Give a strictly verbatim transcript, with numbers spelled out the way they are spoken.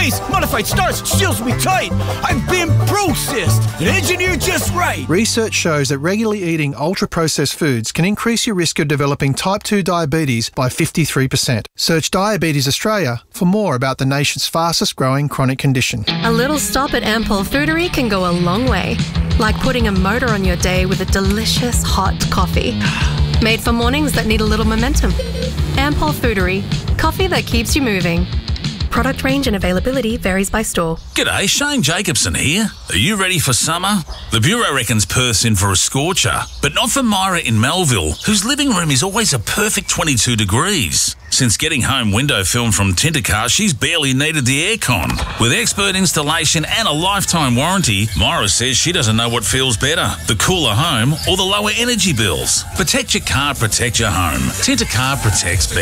waist, modified starch, seals me tight. I've been processed and engineered just right. Research shows that regularly eating ultra-processed foods can increase your risk of developing type two diabetes by fifty-three percent. Search Diabetes Australia for more about the nation's fastest growing chronic condition. A little stop at Ampol Foodery can go a long way. Like putting a motor on your day with a delicious hot coffee. Made for mornings that need a little momentum. Ampol Foodery. Coffee that keeps you moving. Product range and availability varies by store. G'day, Shane Jacobson here. Are you ready for summer? The Bureau reckons Perth's in for a scorcher, but not for Myra in Melville, whose living room is always a perfect twenty-two degrees. Since getting home window film from Tintercar, she's barely needed the aircon. With expert installation and a lifetime warranty, Myra says she doesn't know what feels better, the cooler home or the lower energy bills. Protect your car, protect your home. Tintercar protects better.